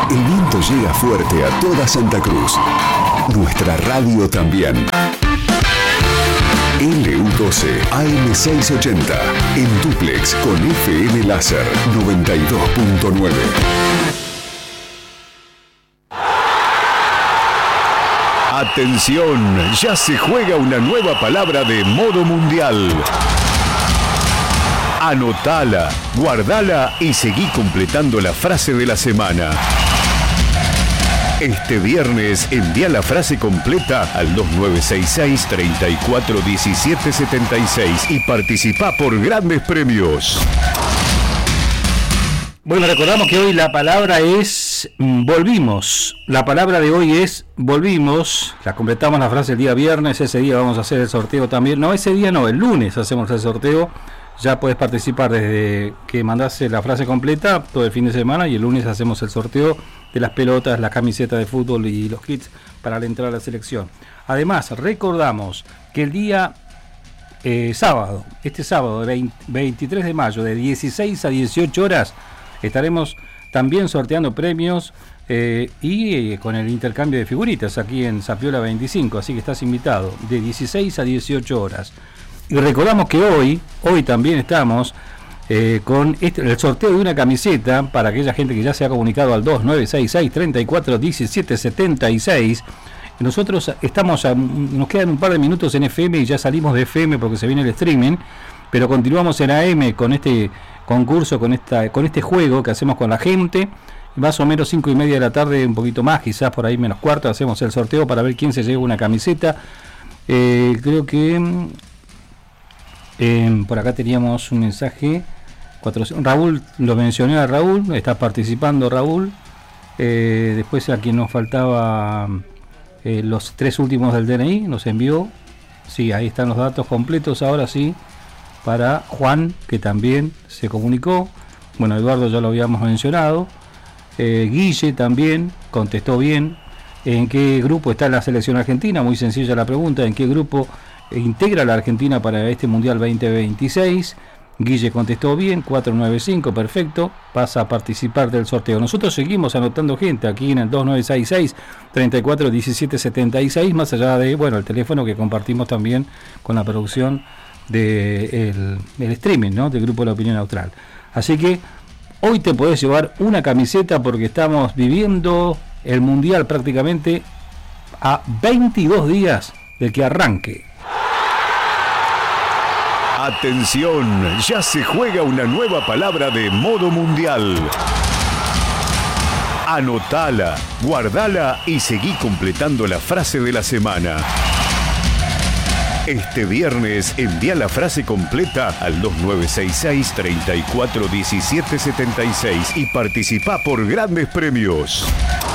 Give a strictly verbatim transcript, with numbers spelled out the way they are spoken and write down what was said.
El viento llega fuerte a toda Santa Cruz. Nuestra radio también. L U doce A M seiscientos ochenta. En dúplex con F M Láser noventa y dos punto nueve. Atención, ya se juega una nueva palabra de modo mundial. Anotala, guardala y seguí completando la frase de la semana. Este viernes envía la frase completa al dos nueve seis seis, treinta y cuatro diecisiete setenta y seis y participa por grandes premios. Bueno, recordamos que hoy la palabra es volvimos. La palabra de hoy es volvimos. La completamos la frase el día viernes. Ese día vamos a hacer el sorteo también. No, ese día no, el lunes hacemos el sorteo. Ya puedes participar desde que mandaste la frase completa todo el fin de semana y el lunes hacemos el sorteo de las pelotas, las camisetas de fútbol y los kits para la entrada a la selección. Además, recordamos que el día eh, sábado, este sábado veintitrés de mayo, de dieciséis a dieciocho horas, estaremos también sorteando premios eh, y eh, con el intercambio de figuritas aquí en Zapiola veinticinco, así que estás invitado de dieciséis a dieciocho horas. Y recordamos que hoy, hoy también estamos eh, con este, el sorteo de una camiseta para aquella gente que ya se ha comunicado al dos nueve seis seis, treinta y cuatro diecisiete setenta y seis. Nosotros estamos, a, nos quedan un par de minutos en F M y ya salimos de F M porque se viene el streaming, pero continuamos en A M con este concurso, con esta, con este juego que hacemos con la gente. Más o menos cinco y media de la tarde, un poquito más, quizás por ahí menos cuarto, hacemos el sorteo para ver quién se lleva una camiseta. Eh, creo que Eh, por acá teníamos un mensaje. cuatrocientos, Raúl, lo mencioné a Raúl, está participando Raúl. Eh, después a quien nos faltaba eh, los tres últimos del D N I, nos envió. Sí, ahí están los datos completos, ahora sí, para Juan, que también se comunicó. Bueno, Eduardo ya lo habíamos mencionado. Eh, Guille también contestó bien. ¿En qué grupo está la selección argentina? Muy sencilla la pregunta. ¿En qué grupo integra la Argentina para este Mundial veinte veintiséis? Guille contestó bien, cuatrocientos noventa y cinco, perfecto, pasa a participar del sorteo. Nosotros seguimos anotando gente aquí en el dos nueve seis seis, treinta y cuatro diecisiete setenta y seis, más allá de, bueno, el teléfono que compartimos también con la producción del de el streaming, ¿no?, del Grupo de la Opinión Austral. Así que hoy te podés llevar una camiseta porque estamos viviendo el Mundial prácticamente a veintidós días de que arranque. Atención, ya se juega una nueva palabra de modo mundial. Anotala, guardala y seguí completando la frase de la semana. Este viernes envía la frase completa al dos nueve seis seis, treinta y cuatro diecisiete setenta y seis y participa por grandes premios.